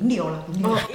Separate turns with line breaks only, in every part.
银流了，银流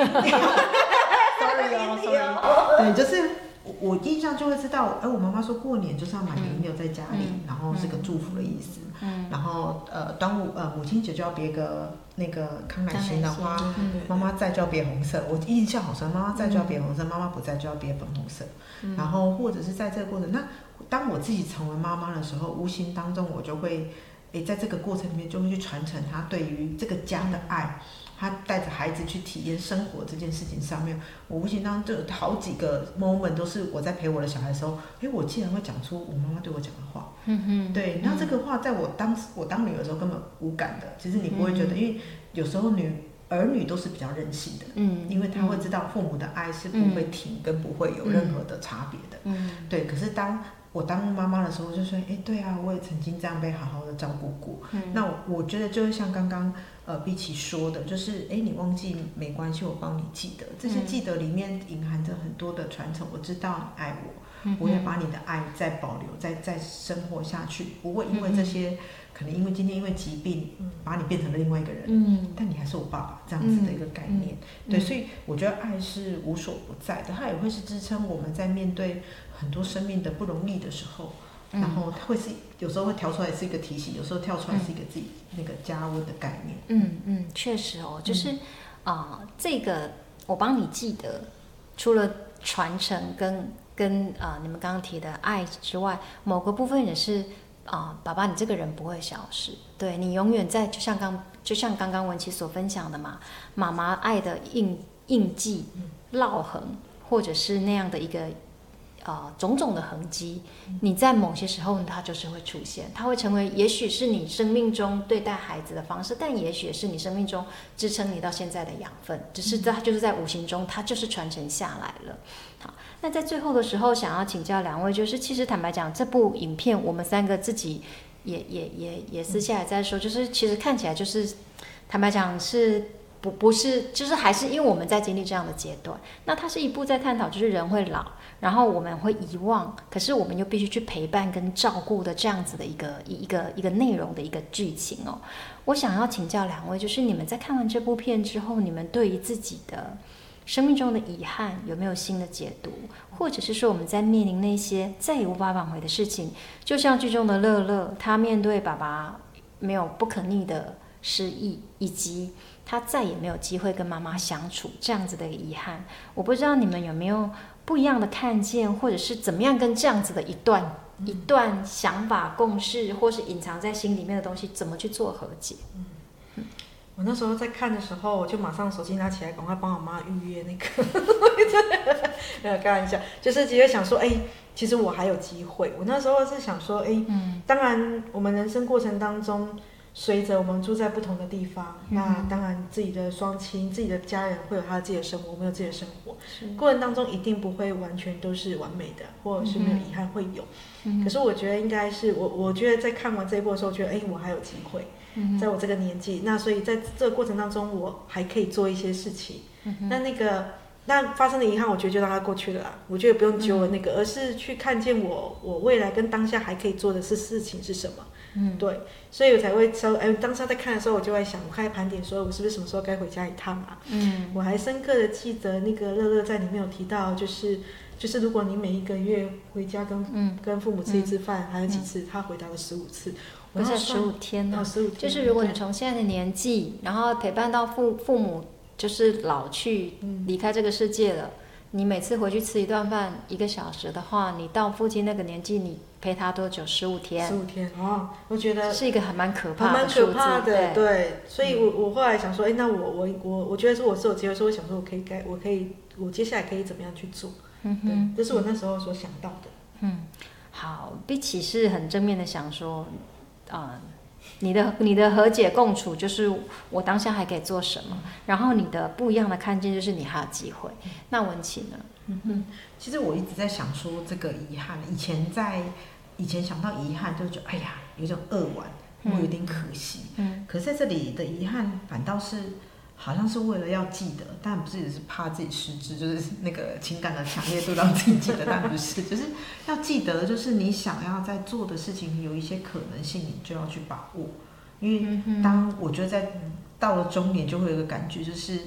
，sorry 对，就是我印象就会知道，我妈妈说过年就是要买银流在家里，然后是个祝福的意思。然后端午母亲节就要别个那个康乃馨的花，妈妈在就要别红色。我印象好深，妈妈在就要别红色，妈妈不在就要别粉红色。然后或者是在这个过程，那当我自己成为妈妈的时候，无形当中我就会，在这个过程里面就会去传承她对于这个家的爱。他带着孩子去体验生活这件事情上面，我无形当中就有好几个 moment 都是我在陪我的小孩的时候，我竟然会讲出我妈妈对我讲的话。对，那这个话在我当女儿的时候根本无感的，其实你不会觉得，因为有时候儿女都是比较任性的，因为他会知道父母的爱是不会停跟不会有任何的差别的。对，可是当我当妈妈的时候，就说，对啊，我也曾经这样被好好的照顾过。那我觉得就是像刚刚碧琪说的，就是你忘记没关系，我帮你记得。这些记得里面隐含着很多的传承。我知道你爱我，我也把你的爱再保留，再生活下去，不会因为这些。可能因为今天因为疾病把你变成了另外一个人，但你还是我爸爸这样子的一个概念。对，所以我觉得爱是无所不在的，它也会是支撑我们在面对很多生命的不容易的时候，然后会是有时候会跳出来是一个提醒，有时候跳出来是一个自己那个加温的概念。
确实就是这个我帮你记得，除了传承跟你们刚刚提的爱之外，某个部分也是。爸爸，你这个人不会消失，对你永远在，就像刚刚文琪所分享的嘛，妈妈爱的印记、烙痕，或者是那样的一个种种的痕迹，你在某些时候它就是会出现，它会成为，也许是你生命中对待孩子的方式，但也许是你生命中支撑你到现在的养分，只是它就是在无形中，它就是传承下来了。好，那在最后的时候，想要请教两位，就是其实坦白讲，这部影片我们三个自己也私下也在说，就是其实看起来就是坦白讲是不是，就是还是因为我们在经历这样的阶段，那它是一部在探讨就是人会老，然后我们会遗忘，可是我们又必须去陪伴跟照顾的这样子的一个内容的一个剧情哦。我想要请教两位，就是你们在看完这部片之后，你们对于自己的生命中的遗憾有没有新的解读，或者是说我们在面临那些再也无法挽回的事情，就像剧中的乐乐，他面对爸爸没有不可逆的失忆，以及他再也没有机会跟妈妈相处这样子的遗憾，我不知道你们有没有不一样的看见，或者是怎么样跟这样子的一段想法共识，或是隐藏在心里面的东西怎么去做和解。
我那时候在看的时候，我就马上手机拿起来，赶快帮我妈预约那个。没有开玩笑，就是直接想说，其实我还有机会。我那时候是想说，当然我们人生过程当中，随着我们住在不同的地方，那当然自己的双亲、自己的家人会有他自己的生活，我们有自己的生活。过程当中一定不会完全都是完美的，或者是没有遗憾，会有。可是我觉得应该是我觉得在看完这一部的时候，我觉得我还有机会。在我这个年纪，那所以在这个过程当中，我还可以做一些事情。那发生的遗憾，我觉得就让它过去了啦。我觉得不用揪了那个，而是去看见我未来跟当下还可以做的事情是什么。对，所以我才会说，当时在看的时候，我就在想，我开始盘点，说我是不是什么时候该回家一趟啊？我还深刻的记得那个乐乐在里面有提到，就是如果你每一个月回家跟父母吃一次饭，还有几次，他回答了15次。
不是15天呢
，15天。
就是如果你从现在的年纪，然后陪伴到父母就是老去离开这个世界了，你每次回去吃一顿饭1个小时的话，你到父亲那个年纪，你陪他多久？15天。
15天哦，我觉得
是一个还蛮可怕的数字。
蛮可怕的，对。所以我后来想说，那我觉得说我是有机会，说我想说我接下来可以怎么样去做？对，这是我那时候所想到的。
好，比起是很正面的想说。你的和解共处就是我当下还可以做什么，然后你的不一样的看见就是你还有机会。那文琪呢？
其实我一直在想说这个遗憾，以前想到遗憾就觉得有种扼腕，我有点可惜。可是在这里的遗憾反倒是好像是为了要记得，但不是只是怕自己失智，就是那个情感的强烈度让自己记得，但不是，就是要记得，就是你想要在做的事情有一些可能性，你就要去把握。因为当我觉得到了中年，就会有一个感觉，就是